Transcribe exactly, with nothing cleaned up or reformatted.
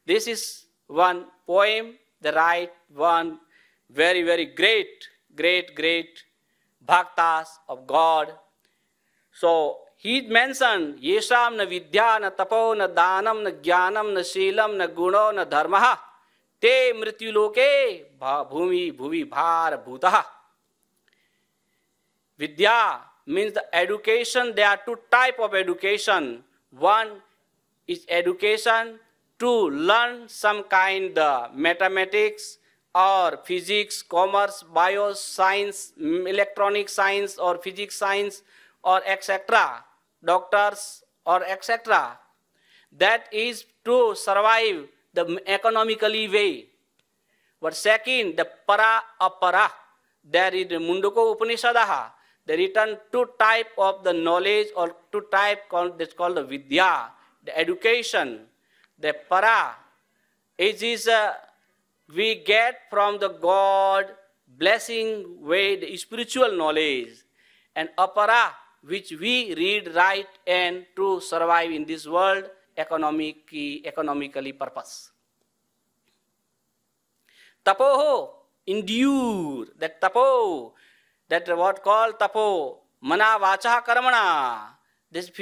This is one poem, the right one, very, very great, great, great bhaktas of God. So he mentioned, Yesham na vidya, na tapo, na danam, na jnanam, na shilam, na guno, na dharmaha, te mrityuloke bhumi bhuvi bhar bhutaha. Vidya means the education. There are two types of education. One is education to learn some kind of mathematics or physics, commerce, bioscience, electronic science or physics science or et cetera, doctors or et cetera. That is to survive the economically way. But second, the para apara, there is the Mundaka Upanishadaha. They written two type of the knowledge or two type called, that's called the vidya, the education. The para is, is uh, we get from the God blessing way the spiritual knowledge, and apara which we read, write, and to survive in this world economic, economically purpose. Tapoho, endure, that tapo, that what called tapo, mana vacha karmana. This